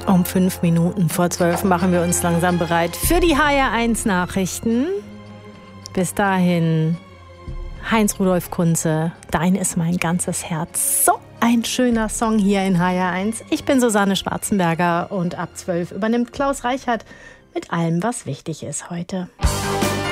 Um 5 Minuten vor 12 machen wir uns langsam bereit für die HR1 Nachrichten. Bis dahin, Heinz-Rudolf Kunze, Dein ist mein ganzes Herz. So ein schöner Song hier in HR1. Ich bin Susanne Schwarzenberger und ab 12 übernimmt Klaus Reichert mit allem, was wichtig ist heute.